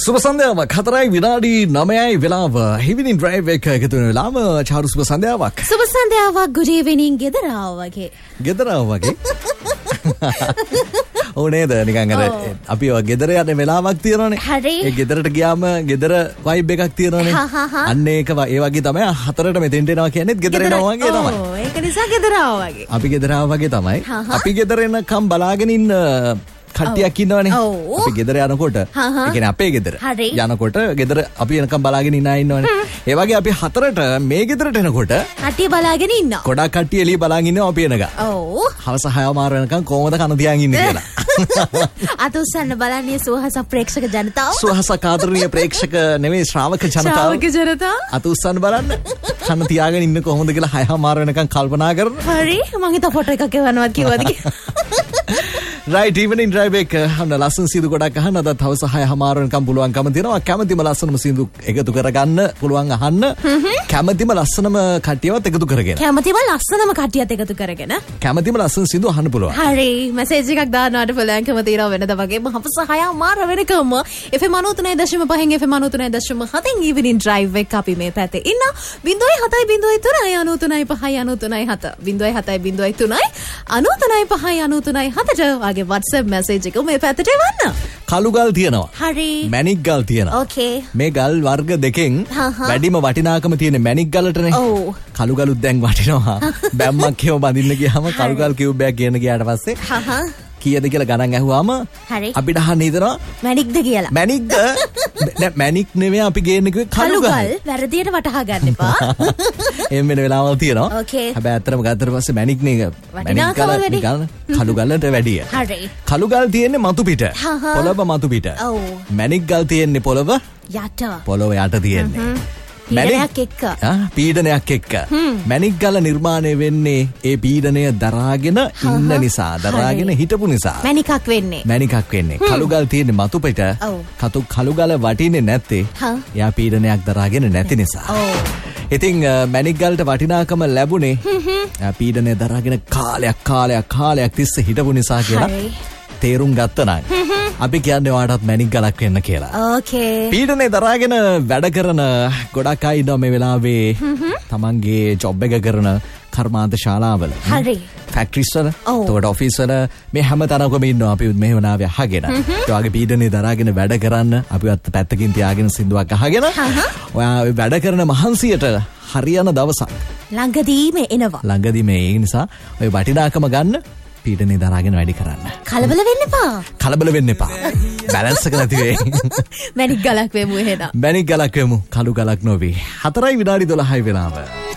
සුබ සන්ධ්‍යාවක් 4යි විනාඩි 9යි වෙලාව. හිවිනින් ඩ්‍රයිව් එක එකතු වෙන වෙලාව චාරු සුබ සන්ධ්‍යාවක්. සුබ සන්ධ්‍යාවක් good evening ගෙදර ආවා වගේ. ගෙදර ආවා වගේ. ඕනේද නිකන් අර අපි ගෙදර යන වෙලාවක් තියෙනවනේ. හරි. ඒ ගෙදරට ගියාම ගෙදර වයිබ් එකක් තියෙනවනේ. අන්න ඒක ඒ වගේ තමයි 4ට මෙතෙන්ට එනවා කියන්නේත් ගෙදර එනවා වගේ තමයි. ඔව් ඒක නිසා ගෙදර ආවා වගේ. අපි ගෙදර ආවා වගේ තමයි. අපි ගෙදර එනකම් බලාගෙන ඉන්න කට්ටියක් ඉන්නවනේ. අපි ගෙදර යනකොට ඒ කියන්නේ අපේ ගෙදර යනකොට ගෙදර අපි එනකම් බලාගෙන ඉන්න අය ඉන්නවනේ. ඒ වගේ අපි 4ට මේ ගෙදරට එනකොට කට්ටිය බලාගෙන ඉන්නවා. ගොඩක් කට්ටිය එළිය බලාගෙන ඉන්නවා අපි එනකම්. ඔව්. හවස 6 මාර වෙනකම් කොහොමද කන තියාගෙන ඉන්නේ කියලා. අත උස්සන්න බලන්නේ සුවහසක් ප්‍රේක්ෂක ජනතාව. සුවහසක් ආදරණීය ප්‍රේක්ෂක නෙමෙයි ශ්‍රාවක ජනතාව. ශ්‍රාවක ජනතාව. අත උස්සන්න බලන්න. කන තියාගෙන ඉන්න කොහොමද කියලා 6 මාර වෙනකම් කල්පනා කරනවා. හරි. මං හිතා ෆොටෝ එකක් එවන්නවත් කිව්වද කියලා. right evening drive එක හන්න ලස්සන සින්දු ගොඩක් අහන්න අද හවස 6 මාර වෙනකම් පුළුවන්කම තියෙනවා. කැමැතිම ලස්සනම සින්දු එකතු කරගන්න පුළුවන් අහන්න. කැමැතිම ලස්සනම කට්ටියවත් එකතු කරගෙන. කැමැතිම ලස්සනම කට්ටියත් එකතු කරගෙන. කැමැතිම ලස්සන සින්දු අහන්න පුළුවන්. හරි. මැසේජ් එකක් දාන්නවට පුළුවන්කම තියෙනවා වෙනද වගේම හවස 6 මාර වෙනකම් FM 93.5 FM 93.7 evening drive එක අපි මේ පැත්තේ ඉන්න 0703 93.5 WhatsApp message එක මේ පැත්තට එවන්න. කළු ගල් තියෙනවා. හරි. මැණික් ගල් තියෙනවා. Okay. මේ ගල් වර්ග දෙකෙන් වැඩිම වටිනාකම තියෙන මැණික් ගලටනේ. ඔව්. කළු ගලුත් දැන් වටිනවා. බැම්මක් කියව බඳින්න ගියාම කළු ගල් කියුබ් එකක් කියන ගියාට පස්සේ කීයද කියලා ගණන් ඇහුවාම අපිට අහන්න හිතනවා මැණික්ද කියලා. මැණික්ද? නෑ මැණික් නෙවෙයි අපි ගේන්නේ කිව්වේ කළු ගල්. වැරදියට වටහා ගන්න එපා. එම් වෙන වෙලාවල් තියෙනවා. Okay. හැබැයි අතරම ගත්තට පස්සේ මැණික් නේ මැණික් ගල කළු ගලට වැඩිය. හරි. කළු ගල් තියෙන්නේ මතු පිට. පොළව මතු පිට. ඔව්. මැණික් ගල් තියෙන්නේ පොළව යට. පොළව යට තියෙන්නේ. පීඩනයක් එක්ක. පීඩනයක් එක්ක. මැණික් ගල නිර්මාණය වෙන්නේ ඒ පීඩනය දරාගෙන ඉන්න නිසා, දරාගෙන හිටපු නිසා. මැණිකක් වෙන්නේ. මැණිකක් වෙන්නේ. කළු ගල් තියෙන්නේ මතු පිට. කළු ගල වටින්නේ නැත්තේ එයා පීඩනයක් දරාගෙන නැති නිසා. ඉතින් මැණික් ගලට වටිනාකම ලැබුණේ පීඩනය දරාගෙන කාලයක් තිස්සේ හිටපු නිසා කියලා තේරුම් ගත්තනම් අපි කියන්නේ ඔයාටත් මැණික් ගලක් වෙන්න කියලා. ඕකේ. පීඩනේ දරාගෙන වැඩ කරන ගොඩක් අය ඉන්නවා මේ වෙලාවේ තමන්ගේ ජොබ් එක කරන කර්මාන්ත ශාලාවල. හරි. ෆැක්ටරිස් වල, තෝට ඔෆිස් වල මේ හැම තැනකම ඉන්නවා අපි මේ වනාවේ අහගෙන. ඒ වගේ පීඩනේ දරාගෙන වැඩ කරන්න අපිවත් පැත්තකින් තියාගෙන සින්දුවක් අහගෙන ඔයා වැඩ කරන මහන්සියට හරියන දවසක් ළඟදීම එනවා. ළඟදීම ඒ නිසා ඔය වටිනාකම ගන්න පීඩනේ දරාගෙන වැඩි කරන්න. කලබල වෙන්න එපා. කලබල වෙන්න එපා. බැලන්ස් එක නැති වෙයි. මැණික් ගලක් වෙමු එහෙනම්. මැණික් ගලක් වෙමු. කළු ගලක් නොවේ. 4යි විනාඩි 12යි වෙලාව.